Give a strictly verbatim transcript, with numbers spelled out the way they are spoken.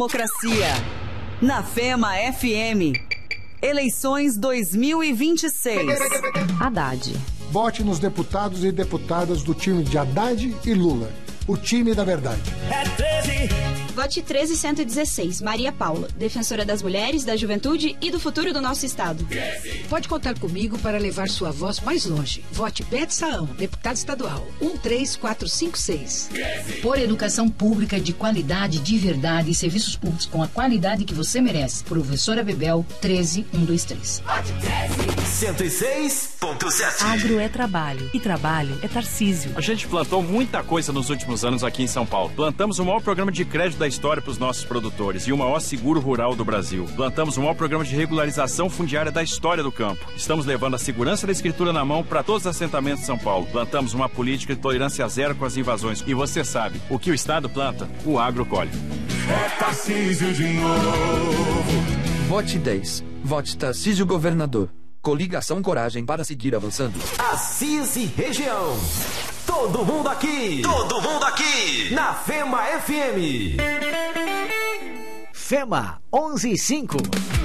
Democracia. Na FEMA F M. Eleições dois mil e vinte e seis. Haddad. Vote nos deputados e deputadas do time de Haddad e Lula. O time da verdade. É treze. Vote treze cento e dezesseis, Maria Paula, defensora das mulheres, da juventude e do futuro do nosso estado. Pode contar comigo para levar sua voz mais longe. Vote Bete Saão, deputada estadual, um três quatro cinco seis. Por educação pública de qualidade, de verdade e serviços públicos com a qualidade que você merece. Professora Bebel, treze um dois três. Vote treze. cento e seis ponto sete. Agro é trabalho e trabalho é Tarcísio. A gente plantou muita coisa nos últimos anos aqui em São Paulo. Plantamos o maior programa de crédito da história para os nossos produtores e o maior seguro rural do Brasil. Plantamos o maior programa de regularização fundiária da história do campo. Estamos levando a segurança da escritura na mão para todos os assentamentos de São Paulo. Plantamos uma política de tolerância zero com as invasões. E você sabe, o que o Estado planta, o agro colhe. É Tarcísio de novo. Vote dez. Vote Tarcísio governador. Coligação Coragem para seguir avançando. Assis e região. Todo mundo aqui. Todo mundo aqui. Na FEMA F M. FEMA onze e cinco.